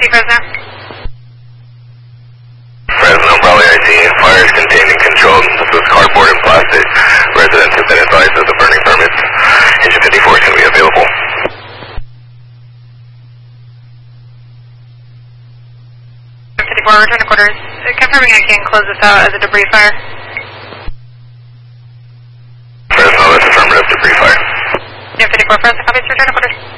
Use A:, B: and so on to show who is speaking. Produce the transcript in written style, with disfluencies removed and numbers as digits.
A: IC Fresno.
B: Fresno, Raleigh IC. Fire is contained and controlled. This was cardboard and plastic. Residents have been advised of the burning permits. Engine 54 is going to be available.
A: Return to quarters. Confirming I can close this out as a debris fire.
B: Fresno, that's affirmative, debris fire.
A: Yeah, 54 Fresno, copies, return to quarters.